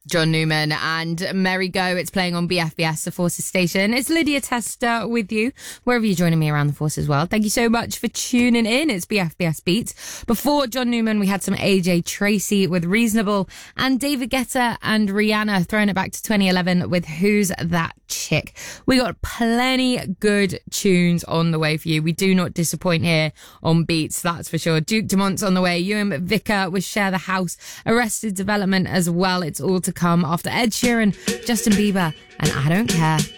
John Newman and Merry Go. It's playing on BFBS, the Forces station. It's Lydia Tester with you, wherever you're joining me around the Forces world. Thank you so much for tuning in. It's BFBS Beats. Before John Newman, we had some AJ Tracy with Reasonable and David Guetta and Rihanna throwing it back to 2011 with Who's That Chick. We got plenty good tunes on the way for you. We do not disappoint here on Beats, that's for sure. Duke Dumont's on the way. Ewan Vicker with Share the House. Arrested Development as well. It's all to come after Ed Sheeran, Justin Bieber, and I Don't Care.